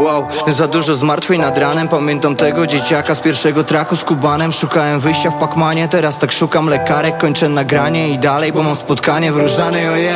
Wow, za dużo zmartwień nad ranem. Pamiętam tego dzieciaka z pierwszego traku z Kubanem. Szukałem wyjścia w Pacmanie, teraz tak szukam lekarek. Kończę nagranie i dalej, bo mam spotkanie w Różanej,